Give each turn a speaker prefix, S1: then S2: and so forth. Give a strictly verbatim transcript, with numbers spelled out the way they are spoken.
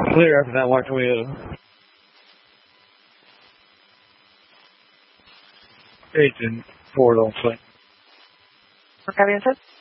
S1: Clear after that, Mark Tomato. Eight and four, don't play.
S2: Copy and set.